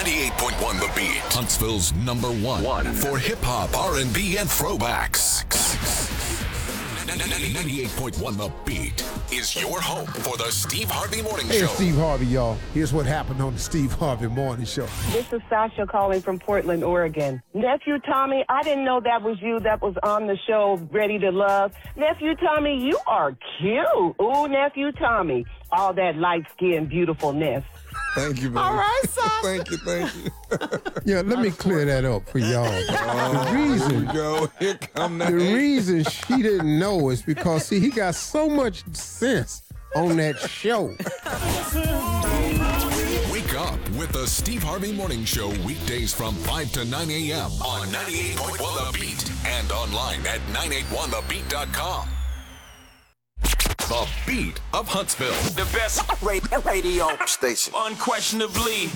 98.1 The Beat. Huntsville's number one for hip-hop, R&B, and throwbacks. 98.1 The Beat is your home for the Steve Harvey Morning Hey, Show. it's Steve Harvey, y'all. Here's what happened on the Steve Harvey Morning Show. This is Sasha calling from Portland, Oregon. Nephew Tommy, I didn't know that was you that was on the show, Ready to Love. Nephew Tommy, you are cute. Ooh, Nephew Tommy. All that light-skinned beautifulness. Thank you, baby. All right, Sasha. Thank you. Yeah, let me clear that up for y'all. Here come that. The reason she didn't know is because, see, he got so much sense on that show. Wake up with the Steve Harvey Morning Show weekdays from 5 to 9 a.m. on 98.1 The Beat and online at 981thebeat.com. The Beat of Huntsville. The best radio station. Unquestionably.